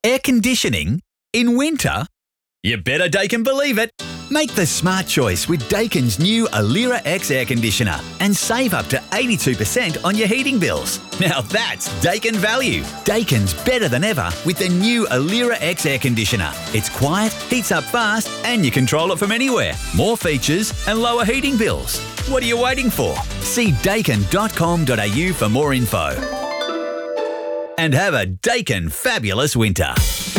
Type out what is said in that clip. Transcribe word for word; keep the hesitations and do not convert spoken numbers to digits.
Air conditioning? In winter? You better Daikin believe it. Make the smart choice with Daikin's new Alira X air conditioner and save up to eighty-two percent on your heating bills. Now that's Daikin value. Daikin's better than ever with the new Alira X air conditioner. It's quiet, heats up fast, and you control it from anywhere. More features and lower heating bills. What are you waiting for? See daikin dot com dot a u for more info. And have a Daikin fabulous winter.